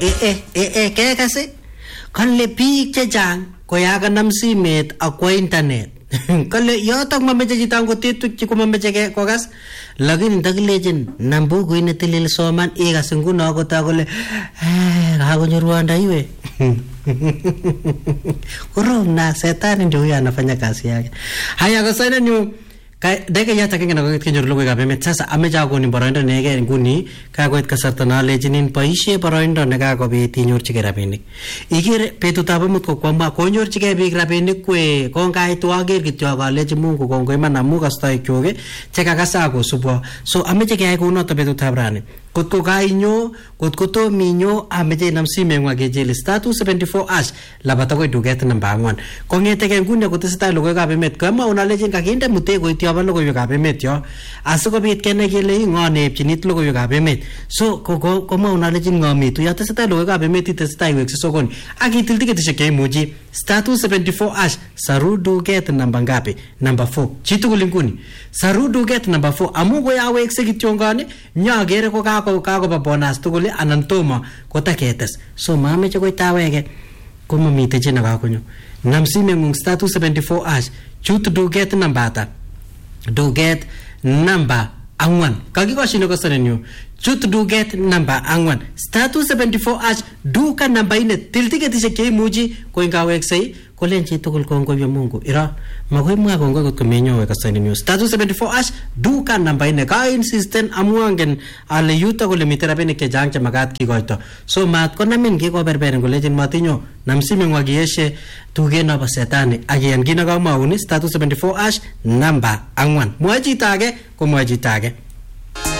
Kekase kale biik chechang koyakanam simet akwa internet kale yotok mameche chito angot tetukchi komameche kokas lakini ndakilechin nam bukuit netilil soman ikas nguno kota kole kakonyor Rwanda iwe korom na setani ndio huyo anafanya kazi yake. Haya kasana ni deke yata kengena ko kenyor logoy gabe met sasa ameche akoni boroindo nege nguni kakoit kasarta na lechinin boisie boroindo ne kakobit inyorchige rabinik ikere betutab amut ko kwamba konyorchige biik rabinik kwe kongaitu ager kityo kalechi Mungu kongoi man amu kastoik choge chekakasa kosubo so ameche keyai kunoto betutab rani kotko kainyo kotko to minyo ameche nam simengwa kejeli status 74 labata ko duget namba 4 kongetege nguni kotestai logoykab emet kama unalechin kakinde mutego ityoba logoywekab emet yo asikobit kenai kele ngone epchinit logoywekab emet so koma unalechin ngomitu ya testai logoywekab emet itestai wekse sokoni akitil tiketishek cheimuchi status 74 saru duget namba ngapi namba 4 chitugul nguni saru duget namba 4 amu koyawekse kityongane nyagere ko kakoba bonus tugul anan tomo kotaketes so mameche koitawege komamite chena kakonyo nam simengung status 74 chut duget namba ata duget namba 4 kakikoshine kosenenyu chut duget namba 4 status 74 duka namba ine tiltiketishek cheimuchi koingaweksei kolenchi tugul kongoi Mungu ira magoi mwa kongoi kot komenyowe kasenenyu status 74 duka namba ine ka insistent amuangen ale yuto kole mite rabinik chechang chemakat kikoito so mat konamin kikoberberen kolechin matinyo namsime ngwagieshe tuget nabo setani akian kinakamwauni status 74 namba 4 mwachi tage ko mwachi tage